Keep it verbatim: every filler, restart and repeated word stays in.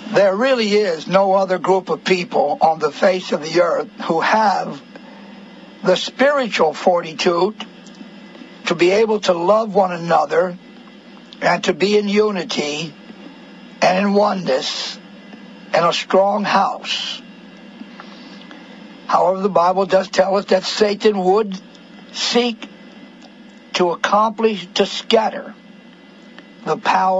There really is no other group of people on the face of the earth who have the spiritual fortitude to be able to love one another and to be in unity and in oneness and a strong house. However, the Bible does tell us that Satan would seek to accomplish, to scatter the power